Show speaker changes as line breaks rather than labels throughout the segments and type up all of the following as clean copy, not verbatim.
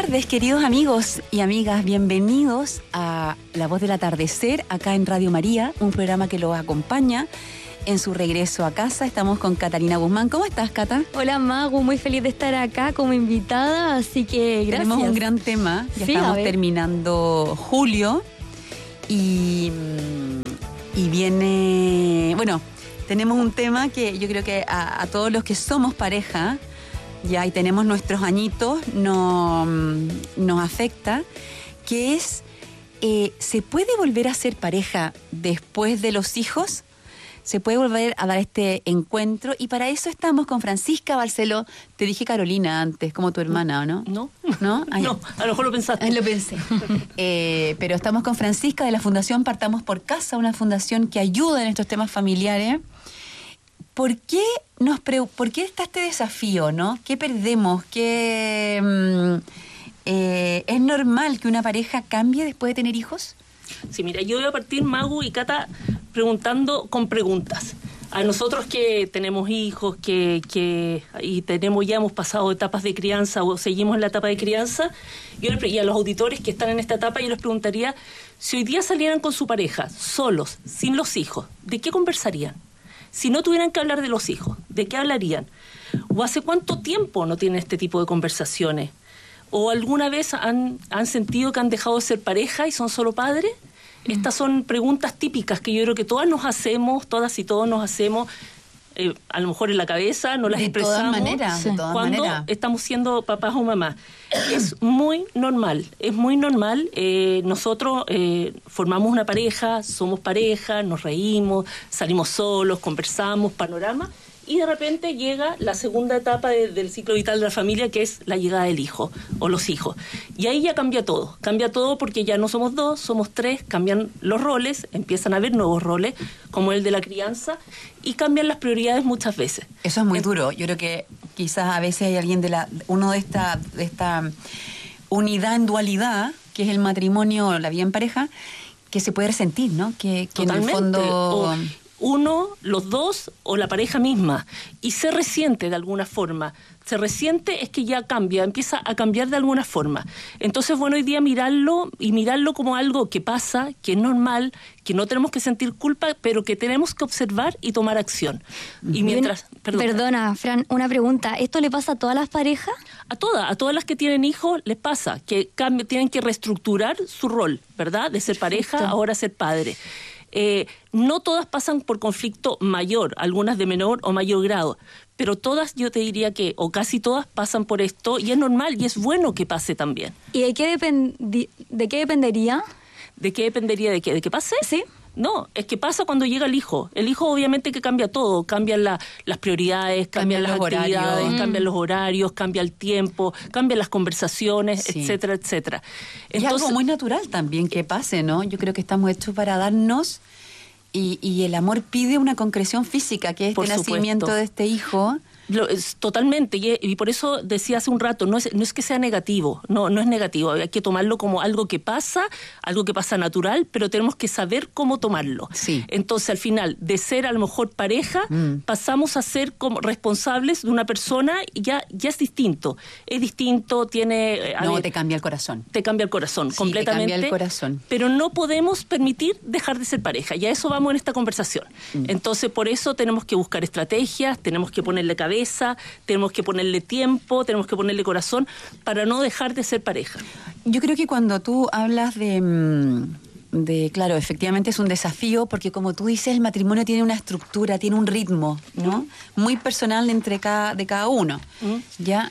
tardes, queridos amigos y amigas. Bienvenidos a La Voz del Atardecer, acá en Radio María, un programa que los acompaña en su regreso a casa. Estamos con Catalina Guzmán. ¿Cómo estás, Cata?
Hola, Magu. Muy feliz de estar acá como invitada, así que gracias.
Tenemos un gran tema. Ya estamos terminando julio y viene... Bueno, tenemos un tema que yo creo que a todos los que somos pareja... ya y tenemos nuestros añitos, nos afecta, que es, ¿se puede volver a ser pareja después de los hijos? ¿Se puede volver a dar este encuentro? Y para eso estamos con Francisca Barceló. Te dije Carolina antes, como tu hermana, ¿o no?
No.
¿No?
No, a lo mejor lo pensaste.
Lo pensé. Pero estamos con Francisca de la Fundación Partamos por Casa, una fundación que ayuda en estos temas familiares. ¿Por qué está este desafío, no? ¿Qué perdemos? ¿Es normal que una pareja cambie después de tener hijos?
Sí, mira, yo voy a partir, Magu y Cata, preguntando con preguntas. A nosotros que tenemos hijos, y ya hemos pasado etapas de crianza o seguimos en la etapa de crianza, y a los auditores que están en esta etapa, yo les preguntaría, si hoy día salieran con su pareja, solos, sin los hijos, ¿de qué conversarían? Si no tuvieran que hablar de los hijos, ¿de qué hablarían? ¿O hace cuánto tiempo no tienen este tipo de conversaciones? ¿O alguna vez han sentido que han dejado de ser pareja y son solo padres? Estas son preguntas típicas que yo creo que todas y todos nos hacemos, a lo mejor en la cabeza, no las expresamos
de todas
cuando estamos siendo papás o mamás. Es muy normal. Nosotros formamos una pareja, somos pareja, nos reímos, salimos solos, conversamos, panorama, y de repente llega la segunda etapa del ciclo vital de la familia, que es la llegada del hijo o los hijos. Y ahí ya cambia todo porque ya no somos dos, somos tres, cambian los roles, empiezan a haber nuevos roles, como el de la crianza, y cambian las prioridades muchas veces.
Eso es muy duro. Yo creo que quizás a veces hay alguien de esta unidad en dualidad, que es el matrimonio, la vida en pareja, que se puede resentir, ¿no? Que en el fondo...
Uno, los dos o la pareja misma, y se resiente de alguna forma. Se resiente es que ya cambia, empieza a cambiar de alguna forma. Entonces, bueno, hoy día mirarlo como algo que pasa, que es normal, que no tenemos que sentir culpa, pero que tenemos que observar y tomar acción. Y mientras...
Perdona, Fran, una pregunta. ¿Esto le pasa a todas las parejas?
A todas las que tienen hijos les pasa, que tienen que reestructurar su rol, ¿verdad? De ser pareja, ahora ser padre. No todas pasan por conflicto mayor, algunas de menor o mayor grado, pero todas yo te diría que, o casi todas, pasan por esto, y es normal y es bueno que pase también.
¿Y de qué dependería?
¿De qué dependería de qué? ¿De qué pase?
Sí.
No, es que pasa cuando llega el hijo. El hijo obviamente que cambia todo, cambian las prioridades, cambian las actividades, cambian los horarios, cambia el tiempo, cambian las conversaciones, etcétera, etcétera.
Entonces, es algo muy natural también que pase, ¿no? Yo creo que estamos hechos para darnos y el amor pide una concreción física, que es este nacimiento de este hijo.
Totalmente, y por eso decía hace un rato, no es que sea negativo, no es negativo, hay que tomarlo como algo que pasa natural, pero tenemos que saber cómo tomarlo.
Sí.
Entonces, al final, de ser a lo mejor pareja, pasamos a ser como responsables de una persona, y ya es distinto, tiene...
te cambia el corazón.
Te cambia el corazón,
sí,
completamente.
Te cambia el corazón.
Pero no podemos permitir dejar de ser pareja, y a eso vamos en esta conversación. Entonces, por eso tenemos que buscar estrategias, tenemos que ponerle cabeza, tenemos que ponerle tiempo, tenemos que ponerle corazón para no dejar de ser pareja.
Yo creo que cuando tú hablas claro, efectivamente es un desafío porque como tú dices, el matrimonio tiene una estructura, tiene un ritmo, ¿no? Muy personal de cada uno, ¿ya?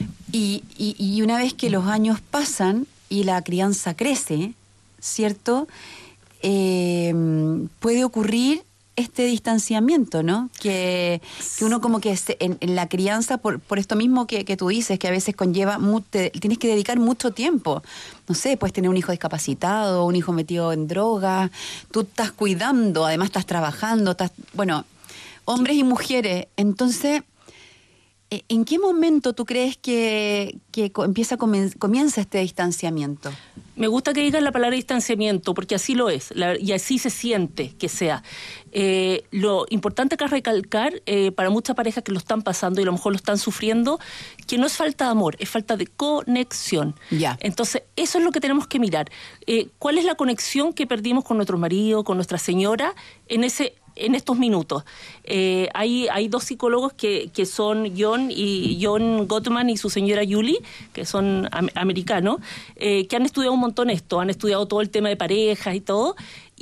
Y una vez que los años pasan y la crianza crece, ¿cierto? Puede ocurrir este distanciamiento, ¿no? Que uno como que en la crianza, por esto mismo que tú dices, que a veces conlleva, tienes que dedicar mucho tiempo. No sé, puedes tener un hijo discapacitado, un hijo metido en droga, tú estás cuidando, además estás trabajando, hombres y mujeres. Entonces, ¿En qué momento tú crees que comienza este distanciamiento?
Me gusta que digas la palabra distanciamiento, porque así lo es, y así se siente que sea. Lo importante acá es recalcar, para muchas parejas que lo están pasando y a lo mejor lo están sufriendo, que no es falta de amor, es falta de conexión.
Ya.
Entonces, eso es lo que tenemos que mirar. ¿Cuál es la conexión que perdimos con nuestro marido, con nuestra señora, en estos minutos? Hay dos psicólogos que son John Gottman y su señora Julie, que son americanos, que han estudiado un montón esto, han estudiado todo el tema de parejas y todo,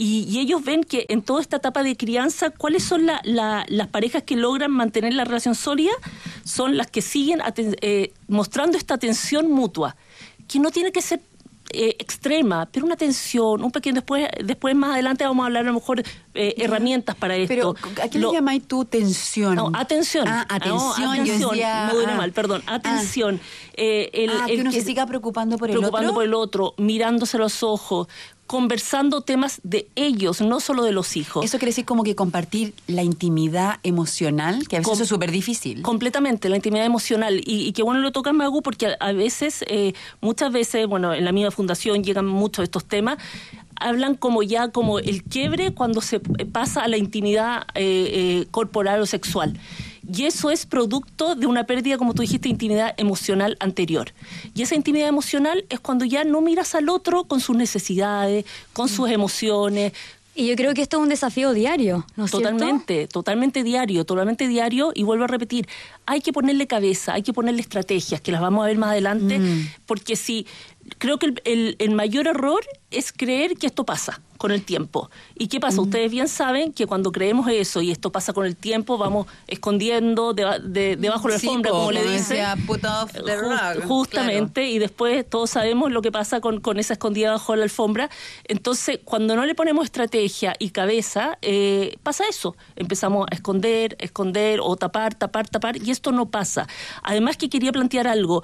y ellos ven que en toda esta etapa de crianza, ¿cuáles son las parejas que logran mantener la relación sólida? Son las que siguen mostrando esta atención mutua, que no tiene que ser extrema, pero una atención, un pequeño, después más adelante vamos a hablar a lo mejor herramientas para esto.
Pero, ¿a qué le llamáis tú tensión?
No, atención.
Atención,
atención.
Yo decía,
me duele mal, perdón. Atención.
Que uno se siga preocupando por
el otro, mirándose a los ojos, conversando temas de ellos, no solo de los hijos.
Eso quiere decir como que compartir la intimidad emocional, que a veces eso es súper difícil.
Completamente, la intimidad emocional. Y que bueno lo toca Magu, porque a veces, muchas veces, bueno, en la misma fundación llegan muchos de estos temas, hablan como el quiebre cuando se pasa a la intimidad corporal o sexual. Y eso es producto de una pérdida, como tú dijiste, de intimidad emocional anterior. Y esa intimidad emocional es cuando ya no miras al otro con sus necesidades, con sus emociones.
Y yo creo que esto es un desafío diario, ¿no es cierto?
Totalmente diario. Y vuelvo a repetir, hay que ponerle cabeza, hay que ponerle estrategias, que las vamos a ver más adelante, porque creo que el mayor error es creer que esto pasa con el tiempo. ¿Y qué pasa? Ustedes bien saben que cuando creemos eso y esto pasa con el tiempo, vamos escondiendo debajo de la alfombra, como le dicen.
Put off the rug,
justamente, claro. Y después todos sabemos lo que pasa con esa escondida bajo la alfombra. Entonces, cuando no le ponemos estrategia y cabeza, pasa eso. Empezamos a esconder o tapar, y esto no pasa. Además que quería plantear algo.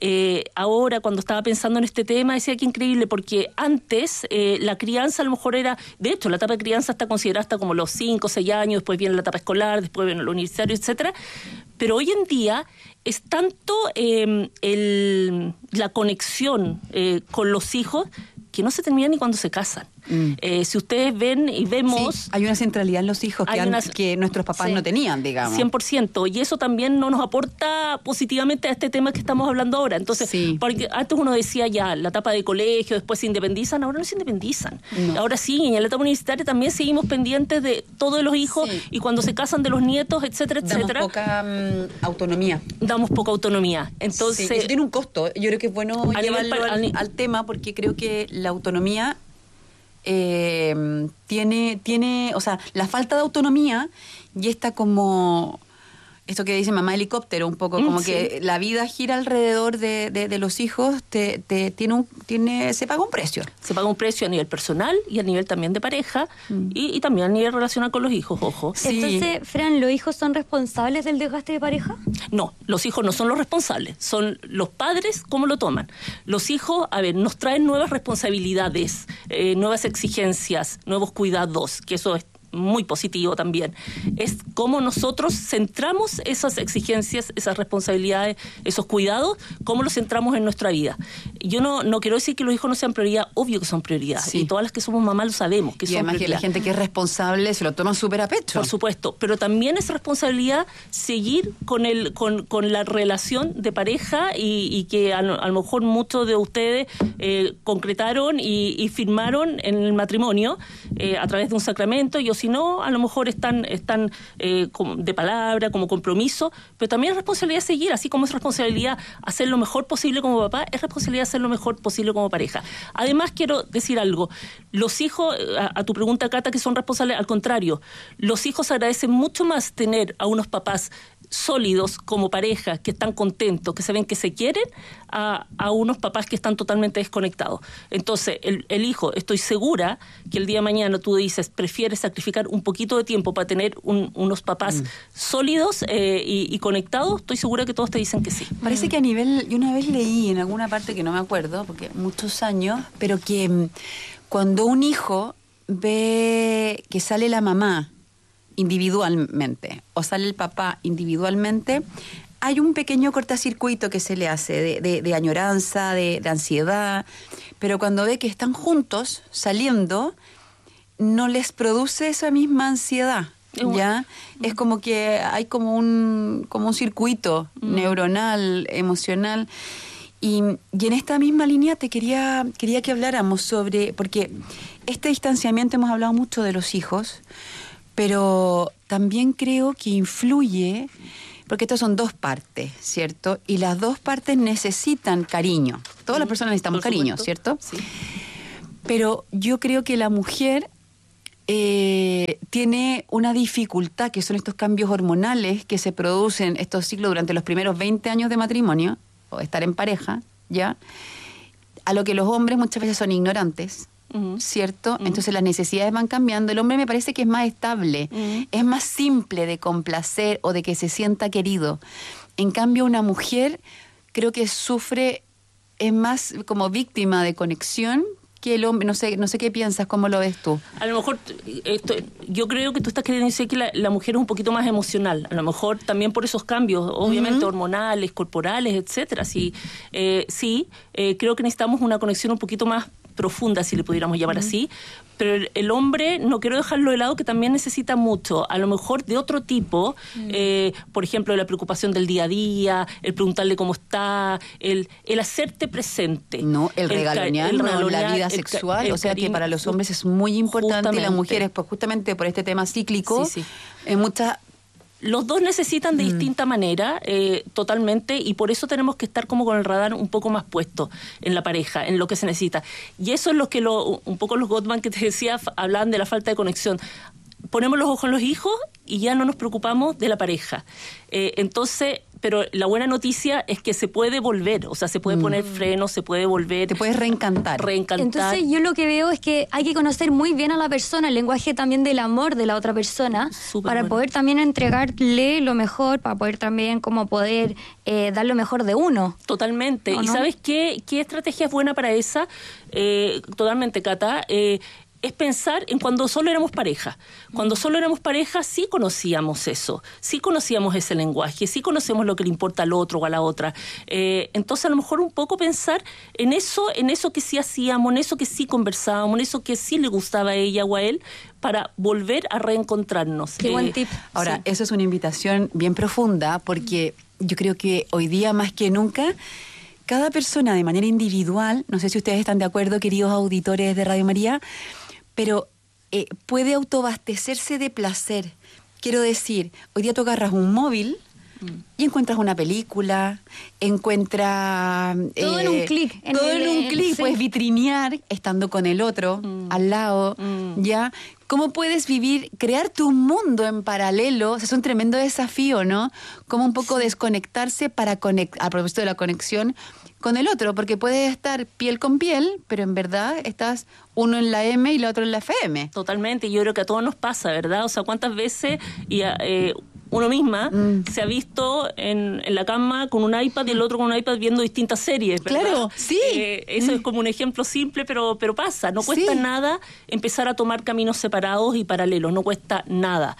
Ahora, cuando estaba pensando en este tema, decía que increíble, porque antes la crianza a lo mejor era, de hecho, la etapa de crianza está considerada hasta como los 5 o 6 años, después viene la etapa escolar, después viene el universitario, etcétera. Pero hoy en día es tanto la conexión con los hijos que no se termina ni cuando se casan. Si ustedes ven y vemos...
Sí, hay una centralidad en los hijos que nuestros papás no tenían, digamos.
100%. Y eso también no nos aporta positivamente a este tema que estamos hablando ahora. Entonces, porque antes uno decía ya, la etapa de colegio, después se independizan, ahora no se independizan. No. Ahora sí, y en la etapa universitaria también seguimos pendientes de todos los hijos y cuando se casan de los nietos, etcétera, etcétera.
Damos poca autonomía.
Damos poca autonomía. Entonces,
eso tiene un costo. Yo creo que es bueno llevarlo al tema porque creo que la autonomía... tiene, o sea, la falta de autonomía y está como esto que dice mamá helicóptero, un poco como que la vida gira alrededor de los hijos, se paga un precio.
Se paga un precio a nivel personal y a nivel también de pareja y también a nivel relacional con los hijos, ojo.
Sí. Entonces, Fran, ¿los hijos son responsables del desgaste de pareja?
No, los hijos no son los responsables, son los padres cómo lo toman. Los hijos, nos traen nuevas responsabilidades, nuevas exigencias, nuevos cuidados, que eso es muy positivo también. Es cómo nosotros centramos esas exigencias, esas responsabilidades, esos cuidados, cómo los centramos en nuestra vida. Yo no quiero decir que los hijos no sean prioridad, obvio que son prioridad. Sí. Y todas las que somos mamás lo sabemos, que son prioridad. Y además que
la gente que es responsable se lo toma súper a pecho.
Por supuesto, pero también es responsabilidad seguir con la relación de pareja y que a lo mejor muchos de ustedes concretaron y firmaron en el matrimonio a través de un sacramento. Y si no, a lo mejor están de palabra, como compromiso, pero también es responsabilidad seguir, así como es responsabilidad hacer lo mejor posible como papá, es responsabilidad hacer lo mejor posible como pareja. Además, quiero decir algo, los hijos, a tu pregunta, Cata, que son responsables, al contrario, los hijos agradecen mucho más tener a unos papás sólidos como pareja, que están contentos, que se ven que se quieren, a unos papás que están totalmente desconectados. Entonces, el hijo, estoy segura que el día de mañana tú dices, prefieres sacrificar un poquito de tiempo para tener unos papás sólidos y conectados, estoy segura que todos te dicen que sí.
Parece que yo una vez leí en alguna parte que no me acuerdo, porque muchos años, pero que cuando un hijo ve que sale la mamá individualmente o sale el papá individualmente, hay un pequeño cortacircuito que se le hace de añoranza, de ansiedad, pero cuando ve que están juntos, saliendo, no les produce esa misma ansiedad. ¿Ya? Es como que hay como un circuito neuronal, emocional. Y en esta misma línea te quería que habláramos sobre, porque este distanciamiento, hemos hablado mucho de los hijos, pero también creo que influye, porque estos son dos partes, ¿cierto? Y las dos partes necesitan cariño. Todas las personas necesitamos cariño, ¿cierto?
Sí.
Pero yo creo que la mujer tiene una dificultad, que son estos cambios hormonales que se producen, estos ciclos durante los primeros 20 años de matrimonio, o de estar en pareja, ¿ya? A lo que los hombres muchas veces son ignorantes, ¿cierto? Entonces las necesidades van cambiando. El hombre me parece que es más estable, es más simple de complacer o de que se sienta querido. En cambio, una mujer creo que sufre, es más como víctima de conexión que el hombre. No sé qué piensas, ¿cómo lo ves tú?
A lo mejor, yo creo que tú estás queriendo decir que la mujer es un poquito más emocional. A lo mejor también por esos cambios, obviamente, hormonales, corporales, etcétera. Sí, creo que necesitamos una conexión un poquito más profunda, si le pudiéramos llamar así, pero el hombre, no quiero dejarlo de lado, que también necesita mucho, a lo mejor de otro tipo, por ejemplo, la preocupación del día a día, el preguntarle cómo está, el hacerte presente.
No, el regalonear, la vida sexual, o sea que para los hombres es muy importante, y las mujeres, pues justamente por este tema cíclico, en muchas...
Los dos necesitan de distinta manera, totalmente, y por eso tenemos que estar como con el radar un poco más puesto en la pareja, en lo que se necesita. Y eso es lo que un poco los Gottman que te decía hablaban de la falta de conexión. Ponemos los ojos en los hijos y ya no nos preocupamos de la pareja. Entonces, pero la buena noticia es que se puede volver, o sea, se puede poner freno, se puede volver.
Te puedes reencantar.
Entonces yo lo que veo es que hay que conocer muy bien a la persona, el lenguaje también del amor de la otra persona, para poder también entregarle lo mejor, para poder también como poder dar lo mejor de uno.
Totalmente. ¿Y sabes qué estrategia es buena para esa? Totalmente, Cata. Es pensar en cuando solo éramos pareja. Cuando solo éramos pareja sí conocíamos eso, sí conocíamos ese lenguaje, sí conocemos lo que le importa al otro o a la otra. Entonces a lo mejor un poco pensar en eso que sí hacíamos, en eso que sí conversábamos, en eso que sí le gustaba a ella o a él, para volver a reencontrarnos.
Qué buen tip.
Ahora, eso es una invitación bien profunda, porque yo creo que hoy día más que nunca, cada persona de manera individual, no sé si ustedes están de acuerdo, queridos auditores de Radio María, pero puede autoabastecerse de placer. Quiero decir, hoy día tú agarras un móvil y encuentras una película, encuentras...
todo en un clic.
Todo en un clic, puedes vitrinear estando con el otro, al lado, ¿ya? ¿Cómo puedes crear tu mundo en paralelo? O sea, es un tremendo desafío, ¿no? Cómo un poco desconectarse para a propósito de la conexión con el otro, porque puedes estar piel con piel, pero en verdad estás uno en la M y la otro en la FM.
Totalmente, yo creo que a todos nos pasa, ¿verdad? O sea, ¿cuántas veces uno misma se ha visto en la cama con un iPad y el otro con un iPad viendo distintas series, ¿verdad?
Claro, sí.
Eso es como un ejemplo simple, pero pasa. No cuesta nada empezar a tomar caminos separados y paralelos, no cuesta nada.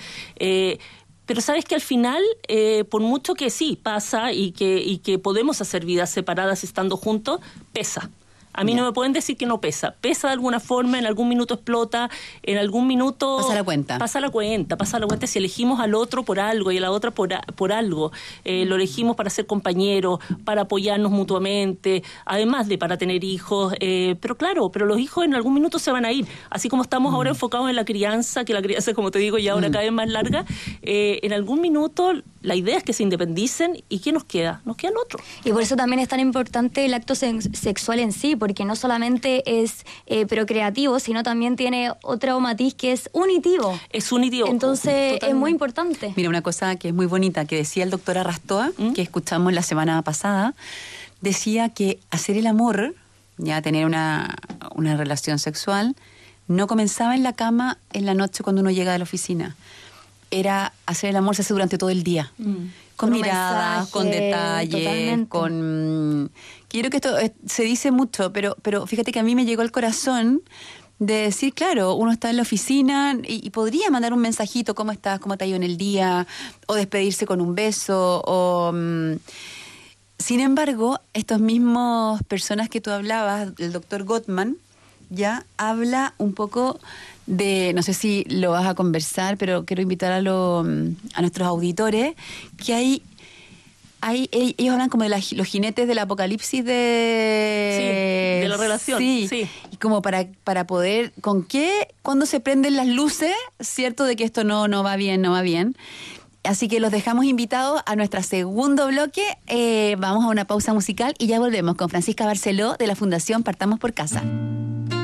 Pero sabes que al final, por mucho que sí pasa y que podemos hacer vidas separadas estando juntos, pesa. A mí no me pueden decir que no pesa. Pesa de alguna forma, en algún minuto explota, en algún minuto...
Pasa la cuenta.
Pasa la cuenta si elegimos al otro por algo y a la otra por algo. Lo elegimos para ser compañeros, para apoyarnos mutuamente, además de para tener hijos. Pero los hijos en algún minuto se van a ir. Así como estamos ahora enfocados en la crianza, que la crianza, como te digo, ya ahora cada vez más larga, en algún minuto la idea es que se independicen y ¿qué nos queda? Nos queda el otro.
Y por eso también es tan importante el acto sexual en sí, porque no solamente es procreativo, sino también tiene otro matiz que es unitivo.
Es unitivo.
Entonces totalmente. Es muy importante.
Mira, una cosa que es muy bonita, que decía el doctor Arrastoa, que escuchamos la semana pasada, decía que hacer el amor, ya tener una relación sexual, no comenzaba en la cama en la noche cuando uno llega de la oficina. Era hacer el amor, se hace durante todo el día. Con miradas, mensaje, con detalles, con... Quiero que esto se dice mucho, pero fíjate que a mí me llegó al corazón de decir, claro, uno está en la oficina y podría mandar un mensajito, ¿cómo estás? ¿Cómo te ha ido en el día? O despedirse con un beso, o... Sin embargo, estos mismos personas que tú hablabas, el doctor Gottman, ya habla un poco de, no sé si lo vas a conversar, pero quiero invitar a nuestros auditores, que ellos hablan como de los jinetes del apocalipsis
de la relación.
Sí. Y como para poder, cuando se prenden las luces, cierto, de que esto no va bien. Así que los dejamos invitados a nuestro segundo bloque. Vamos a una pausa musical y ya volvemos con Francisca Barceló de la Fundación Partamos por Casa.